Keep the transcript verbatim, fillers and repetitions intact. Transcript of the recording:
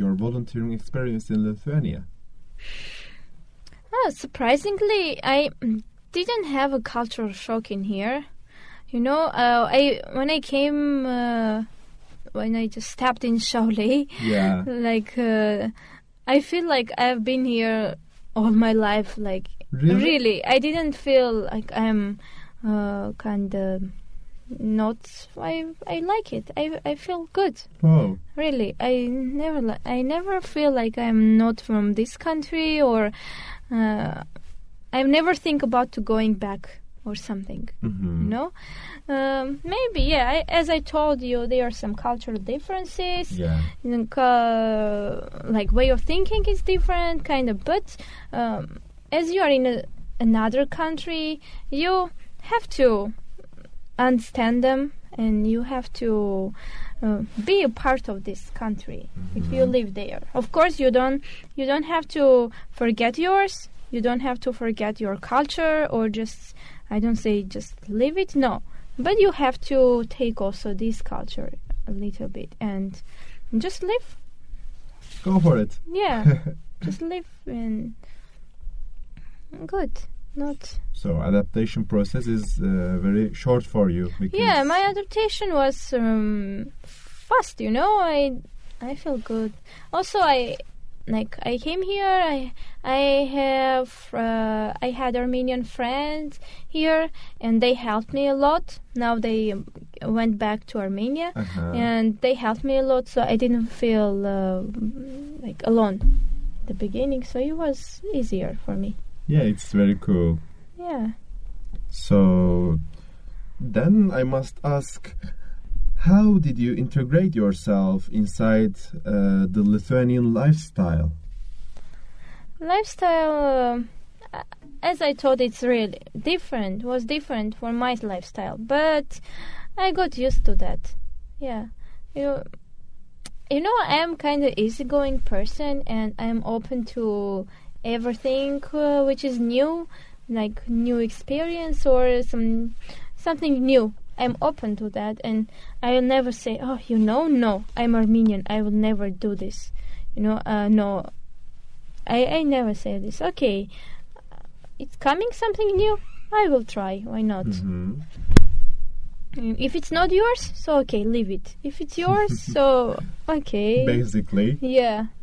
your volunteering experience in Lithuania? Oh, surprisingly, I didn't have a cultural shock in here. You know, uh, I when I came, uh, when I just stepped in Šiauliai, Yeah. like uh, I feel like I've been here all my life. Like Really? really, I didn't feel like I'm uh, kind of not. I I like it. I I feel good. Oh. Really, I never li- I never feel like I'm not from this country, or uh, I never think about to going back or something. Mm-hmm. You know, um, maybe yeah. I, as I told you, there are some cultural differences. Yeah. Like, uh, like way of thinking is different, kind of. But um, as you are in a, another country, you have to understand them, and you have to uh, be a part of this country. Mm-hmm. If you live there, of course, you don't you don't have to forget yours. You don't have to forget your culture, or just I don't say just leave it. No, but you have to take also this culture a little bit and just live. Go for it. Yeah, just live and good. Not. So adaptation process is uh, very short for you. Because Yeah, my adaptation was um, fast. You know, I I feel good. Also, I like I came here. I I have uh, I had Armenian friends here, and they helped me a lot. Now they um, went back to Armenia, Uh-huh. and they helped me a lot. So I didn't feel uh, like alone at the beginning. So it was easier for me. Yeah, it's very cool. Yeah. So then I must ask, how did you integrate yourself inside uh, the Lithuanian lifestyle? Lifestyle, uh, as I thought, it's really different. Was different for my lifestyle, but I got used to that. Yeah, you know, you know, I am kind of easygoing person, and I am open to everything uh, which is new, like new experience or some something new. I'm open to that, and I will never say, "Oh, you know, no, I'm Armenian. I will never do this." You know, uh, no. I, I never say this. Okay, it's coming something new. I will try. Why not? Mm-hmm. Mm, If it's not yours, so okay, leave it. If it's yours, so okay. Basically. Yeah,